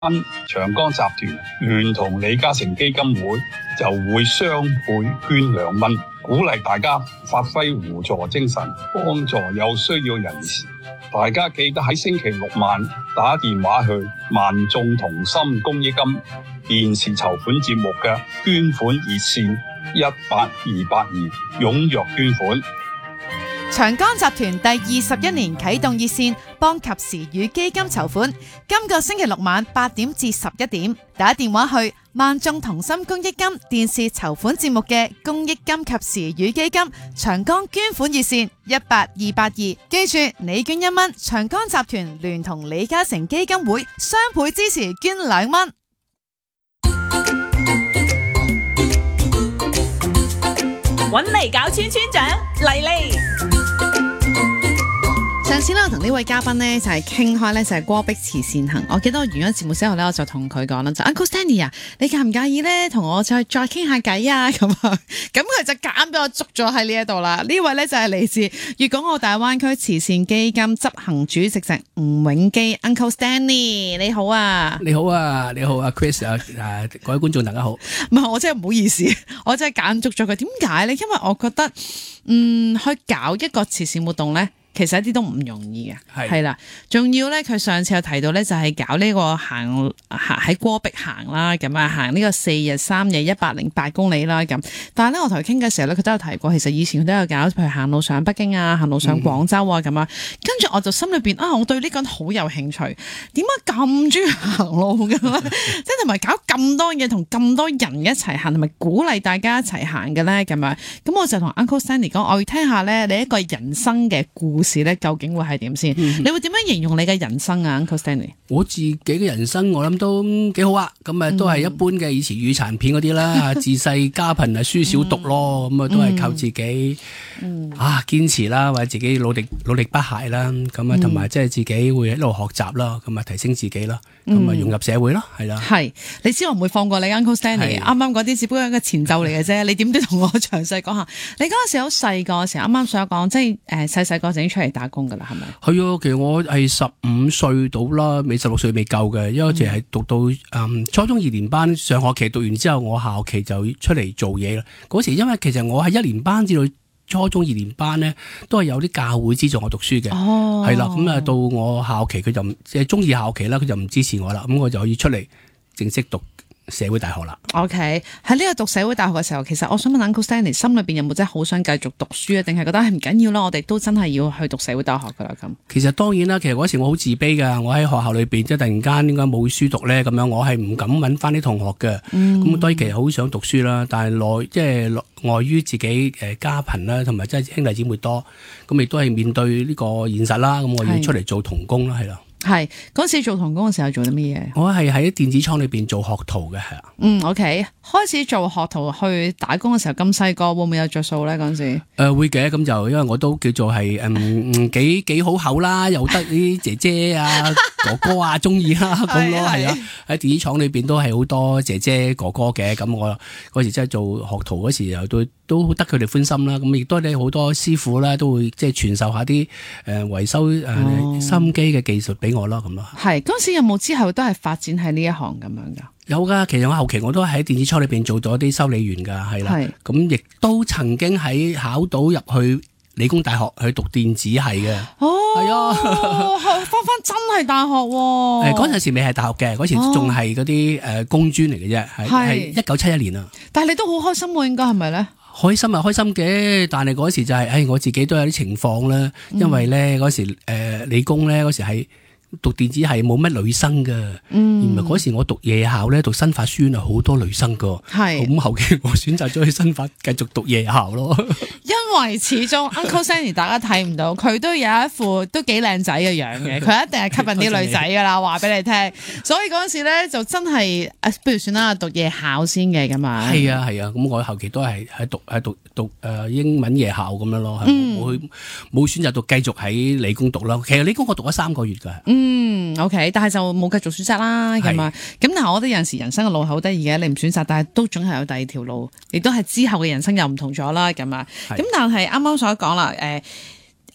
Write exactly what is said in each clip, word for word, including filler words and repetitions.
長江集團聯同李嘉誠基金會就會雙倍捐兩蚊，鼓勵大家發揮互助精神，幫助有需要人士。大家記得喺星期六晚打電話去萬眾同心公益金電視籌款節目嘅捐款熱線一八二八二，踴躍捐款。 長江集團第二十一年啟動熱線，幫及時雨基金籌款。今個星期六晚八點至十一點，打電話去萬眾同心公益金電視籌款節目嘅公益金及時雨基金長江捐款熱線一八二八二。記住，你捐一蚊，長江集團聯同李嘉誠基金會雙倍支持捐兩蚊。 搵嚟搞村村長嚟嚟。 上次咧，我同呢位嘉賓咧就係傾開咧，就係戈壁慈善行。我記得我完咗節目之後咧，我就同佢講啦，就 Uncle Stanley 啊，你介唔介意咧同我再再傾下偈啊？咁啊，咁佢就夾硬俾我捉咗喺呢一度啦。呢位咧就係嚟自粵港澳大灣區慈善基金執行主席就吳永基 Uncle Stanley， 你好啊！ 你好啊，你好啊 ，Chris 啊，誒，各位觀眾大家好。 唔係，我真係唔好意思，我真係夾硬捉咗佢。點解咧？因為我覺得，嗯，去搞一個慈善活動咧。其實一啲都唔容易嘅，係啦，仲要咧，佢上次有提到咧，就係搞呢個行行喺戈壁行啦，咁啊行呢個四日三夜一百零八公里啦，咁。但係咧，我同佢傾嘅時候咧，佢都有提過，其實以前佢都有搞，譬如行路上北京啊，行路上廣州啊，咁啊。跟住我就心裏邊啊，我對呢個人好有興趣，點解咁中意行路嘅咧？即係同埋搞咁多嘢，同咁多人一齊行，同埋鼓勵大家一齊行嘅咧，咁樣。咁我就同 Uncle Stanley 講，我要聽下咧，你一個人生嘅故事。故事咧究竟會係點先？嗯、你會點樣形容你嘅人生啊 Uncle Stanley？ 我自己嘅人生我諗都幾好啊，咁啊都係一般嘅以前粵語殘片嗰啲啦，自細家貧啊書少讀咯，咁啊、嗯、都係靠自己、嗯、啊堅持啦，或者自己努力努力不懈啦，咁啊同埋即係自己會一路學習啦，咁啊提升自己啦，咁啊融入社會咯，係啦。係， 你知我唔會放過你 Uncle Stanley，啱啱嗰啲只不過係一個前奏嚟嘅啫，你點都同我詳細講下。你嗰陣時好細個嘅時候，啱啱想講，即係誒細細個整出嚟打工噶啦，係咪？ 係啊，其實我係十五歲到啦，未十六歲未夠嘅，因為淨係讀到誒、嗯、初中二年班，上學期讀完之後，我下學期就出嚟做嘢啦。嗰時因為其實我係一年班至到初中二年班咧，都係有啲教會資助我讀書嘅，係啦、哦。咁啊到我下學期佢就即係中二下學期啦，佢就唔支持我啦，咁我就可以出嚟正式讀社會大學啦。 OK， 喺呢個讀社會大學嘅時候，其實我想問 Uncle Stanley 心裏邊有冇真係好想繼續讀書啊？定係覺得係唔緊要啦？我哋都真係要去讀社會大學噶啦咁。其實當然啦，其實嗰時我好自卑噶，我喺學校裏邊即係突然間點解冇書讀咧？咁樣我係唔敢搵翻啲同學嘅。咁、嗯、當然其實好想讀書啦，但係內即係礙於自己誒家貧啦，同埋即係兄弟姊妹多，咁亦都係面對呢個現實啦。咁我要出嚟做童工啦，係啦。 係嗰時做童工嘅時候做啲乜嘢？ 我係喺電子廠裏邊做學徒嘅，係啊。 嗯 ，OK， 開始做學徒去打工嘅時候咁細個，會唔會有着數咧？嗰陣時誒、 呃、會嘅，咁就因為我都叫做係嗯幾幾好口啦，又得啲姐姐啊哥哥啊中意啦咁咯，係啊。喺電子廠裏邊都係好多姐姐哥哥嘅，咁我嗰時真係做學徒嗰時又都都得佢哋歡心啦。咁亦都咧好多師傅啦，都會即係傳授下啲誒維修誒、呃哦、心機嘅技術俾我咯，咁咯。 係嗰時有冇之後都係發展喺呢一行咁樣噶？ 有噶，其實我後期我都喺電子廠裏邊做咗啲修理員噶，係啦。咁亦是都曾經喺考到入去理工大學去讀電子系嘅。哦，係啊， 翻翻真係大學。誒， 嗰陣時未係大學嘅，嗰時仲係嗰啲誒工專嚟嘅啫，係係一九七一年啊。 但係你都好開心喎，應該係咪咧？ 開心啊，開心嘅，但係嗰時就係、是，誒，我自己都有啲情況啦，因為咧嗰時誒、呃、理工咧嗰時係。讀電子係冇乜女生噶，嗯，而唔係嗰時我讀夜校咧，讀新法書院啊，好多女生噶，係咁後期我選擇咗去新法繼續讀夜校咯。因為始終 Uncle Stanley 大家睇唔到，佢都有一副都幾靚仔嘅樣嘅，佢一定係吸引啲女仔噶啦，話俾你聽。所以嗰陣時咧就真係，誒，不如算啦，讀夜校先嘅咁啊。係啊係啊，咁我後期都係喺讀喺讀讀誒、呃、英文夜校咁樣咯，冇去冇選擇到繼續喺理工讀啦。其實理工我讀咗三個月噶。 嗯 ，OK， 但係就冇繼續選擇啦，咁啊，咁但係我覺得有陣時人生嘅路係好得意嘅，你唔選擇，但係都總係有第二條路，亦都係之後嘅人生又唔同咗啦，咁啊，咁但係啱啱所講啦，誒、呃，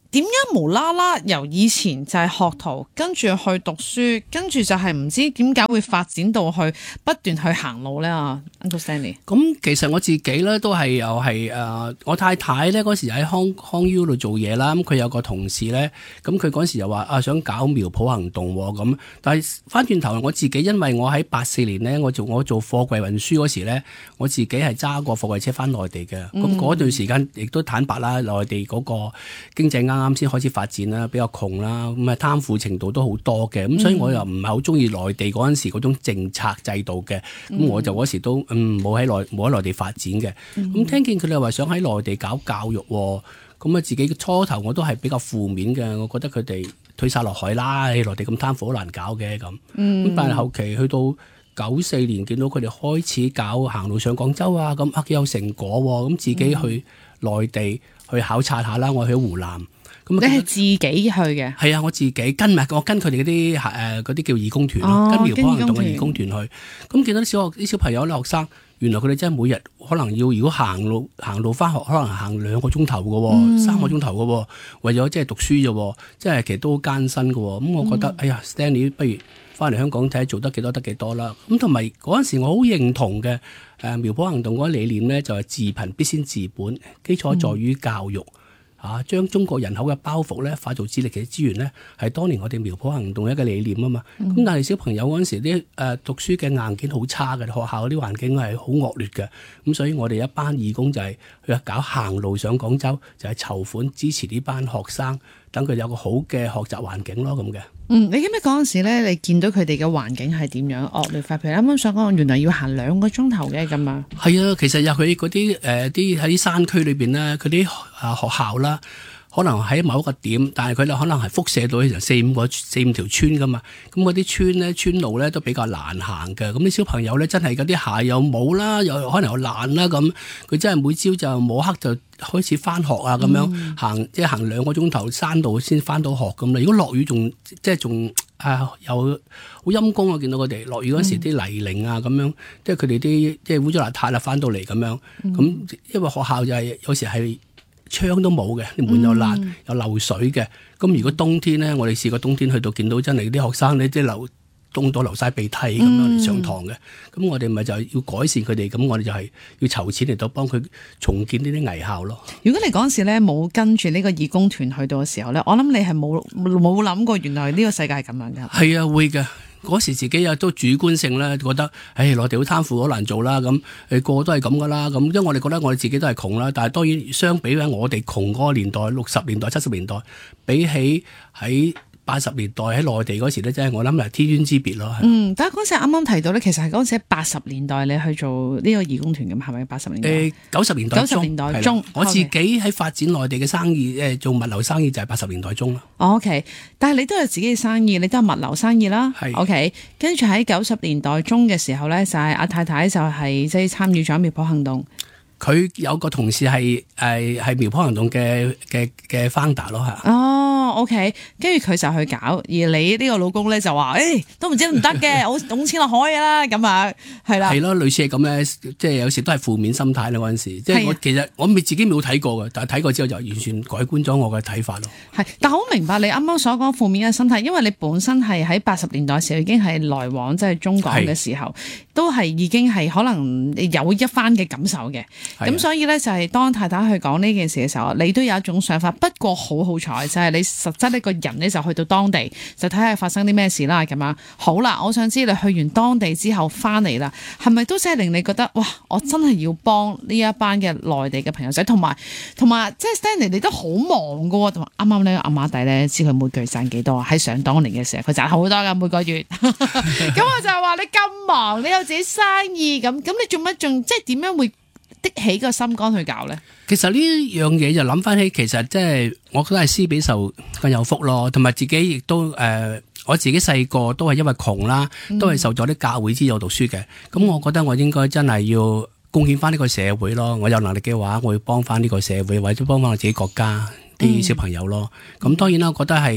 點解無啦啦由以前就係學徒，跟住去讀書，跟住就係唔知點解會發展到去不斷去行路咧啊 Uncle Stanley。 咁其實我自己咧都係又係誒，我太太咧嗰時喺康康 U 度做嘢啦，咁佢有個同事咧，咁佢嗰時又話啊想搞苗圃行動咁，但係翻轉頭我自己，因為我喺八四年咧，我做我做貨櫃運輸嗰時咧，我自己係揸過貨櫃車翻內地嘅，咁嗰、嗯、段時間亦都坦白啦，內地嗰個經濟啱啱先開始發展啦，比較窮啦，咁啊貪腐程度都好多嘅，咁所以我又唔係好中意內地嗰陣時嗰種政策制度嘅，咁、嗯、我就嗰時都嗯冇喺內冇喺內地發展嘅，咁、嗯、聽見佢哋話想喺內地搞教育，咁啊自己初頭我都係比較負面嘅，我覺得佢哋推晒落海啦，喺內地咁貪腐好難搞嘅咁，咁、嗯、但係後期去到九四年見到佢哋開始搞行路上廣州啊，咁啊幾有成果，咁自己去內地去考察下啦，我去湖南。咁你係自己去嘅？ 係啊，我自己跟埋，我跟佢哋嗰啲誒嗰啲叫義工團咯，哦、跟苗圃行動嘅義工團去。咁見到啲小學啲小朋友啲學生，原來佢哋真係每日可能要如果行路行路翻學，可能行兩個鐘頭嘅，嗯、三個鐘頭嘅，為咗即係讀書啫，即係其實都好艱辛嘅。咁我覺得，嗯、哎呀 ，Stanley 不如翻嚟香港睇下做得幾多得幾多啦。咁同埋嗰陣時我好認同嘅誒苗圃行動嗰個理念咧，就係治貧必先治本，基礎在於教育。嗯啊！將中國人口嘅包袱咧化做智力嘅資源咧，係當年我哋苗圃行動一個理念啊嘛。咁、嗯、但係小朋友嗰陣時啲誒、呃、讀書嘅硬件好差嘅，學校啲環境係好惡劣嘅。咁所以我哋一班義工就係去搞行路上廣州，就係、是、籌款支持呢班學生，等佢有個好嘅學習環境咯咁嘅。 嗯，你記唔記得嗰陣時咧，你見到佢哋嘅環境係點樣惡劣法？譬如啱啱想講，原來要行兩個鐘頭嘅咁啊。係啊，其實有佢嗰啲誒啲喺山區裏邊咧，佢啲啊學校啦，可能喺某一個點，但係佢哋可能係輻射到成四五個四五條村噶嘛。咁嗰啲村咧，村路咧都比較難行嘅。咁啲小朋友咧，真係嗰啲鞋又冇啦，又可能又爛啦咁。佢真係每朝就摸黑就開始翻學啊，咁樣、嗯、行即係行兩個鐘頭山路先翻到學咁啦。如果落雨仲即係仲啊有好陰功啊！見到佢哋落雨嗰時啲泥濘啊咁樣，即係佢哋啲即係污糟邋遢啊翻到嚟咁樣。咁、嗯、因為學校就係有時係窗都冇嘅，啲門又爛、嗯、又漏水嘅。咁如果冬天咧，我哋試過冬天去到見到真係啲學生咧，即係流凍到流晒鼻涕咁樣嚟上堂嘅。咁、嗯、我哋咪就係要改善佢哋，咁我哋就係要籌錢嚟到幫佢重建呢啲藝校咯。 如果你嗰陣時咧冇跟住呢個義工團去到嘅時候咧，我諗你係冇冇諗過原來呢個世界係咁樣嘅。 係啊，會嘅。嗰時自己又都主觀性咧，覺得誒內地好貪腐好難做啦，咁誒個個都係咁噶啦，咁因為我哋覺得我哋自己都係窮啦，但係當然相比喺我哋窮嗰個年代，六十年代、七十年代，比起喺八十年代喺內地嗰時咧，真係我諗係天淵之別咯。 嗯，但係嗰陣時啱啱提到咧，其實係嗰陣時八十年代你去做呢個義工團咁，係咪八十年代？誒九十年代，九十年代中， 我自己喺發展內地嘅生意，誒做物流生意就係八十年代中咯。 哦、o、okay, K， 但係你都有自己嘅生意，你都係物流生意啦。 係 O K， 跟住喺九十年代中嘅時候咧，就係、是、阿太太就係即係參與咗苗圃行動。 佢有個同事係誒係苗圃行動嘅嘅嘅 founder 咯嚇。 哦 ，OK， 跟住佢就去搞，而你呢個老公咧就話：誒、欸、都唔知唔得嘅，我抌錢落海嘅啦，咁啊，係啦。係咯， 類似係咁咧，即係有時都係負面心態啦嗰陣時。即係我其實我未自己冇睇過嘅，但係睇過之後就完全改觀咗我嘅睇法咯。 係，但好明白你啱啱所講負面嘅心態，因為你本身係喺八十年代時候已經係來往即係、就是、中港嘅時候，都係已經係可能有一番嘅感受嘅。咁所以咧就係當太太去講呢件事嘅時候，你都有一種想法。不過好好彩就係、是、你實質呢個人咧就去到當地就睇下發生啲咩事啦咁樣。好啦，我想知你去完當地之後翻嚟啦，係咪都真係令你覺得哇，我真係要幫呢一班嘅內地嘅朋友仔，同埋同埋即係 Stanley 你都好忙噶，同埋啱啱咧阿馬弟咧知佢每個月賺幾多啊？喺想當年嘅時候佢賺好多噶每個月。咁我就話你咁忙，你有自己生意咁，咁你做乜仲即係點樣會的起個心肝去搞咧？ 其實呢樣嘢就諗翻起，其實即係我覺得係施比受更有福咯，同埋自己亦都誒、呃，我自己細個都係因為窮啦，都係受咗啲教會之佑讀書嘅。咁、嗯、我覺得我應該真係要貢獻翻呢個社會咯。我有能力嘅話，我會幫翻呢個社會，或者幫翻我自己國家啲小朋友咯。咁、嗯、當然啦，我覺得係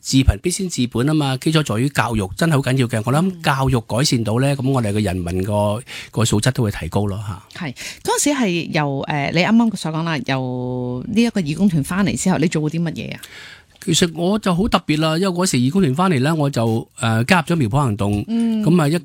治貧必先治本啊嘛，基礎在於教育，真係好緊要嘅。我諗教育改善到咧，咁我哋嘅人民個個素質都會提高咯嚇。 係嗰陣時係由誒、呃、你啱啱所講啦，由呢一個義工團翻嚟之後，你做過啲乜嘢啊？ 其實我就好特別啦，因為嗰時義工團翻嚟咧，我就誒、呃、加入咗苗圃行動，咁啊、嗯、一